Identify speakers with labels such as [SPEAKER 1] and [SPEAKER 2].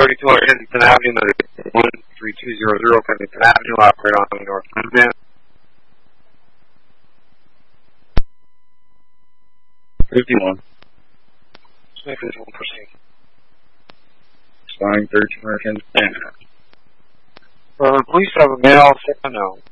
[SPEAKER 1] 3200 Kensington Avenue, 13200 Kensington Avenue, operate on the North End.
[SPEAKER 2] 51.
[SPEAKER 1] Smith 51, proceed.
[SPEAKER 2] Flying 1300 Kensington Avenue.
[SPEAKER 1] Police have a male, no.